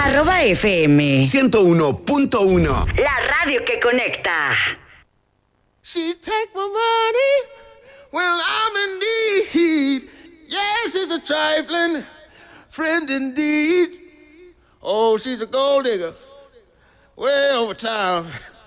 FM 101.1. La radio que conecta. She take my money when I'm in need. Yes, she's a trifling friend indeed. Oh, she's a gold digger way over town.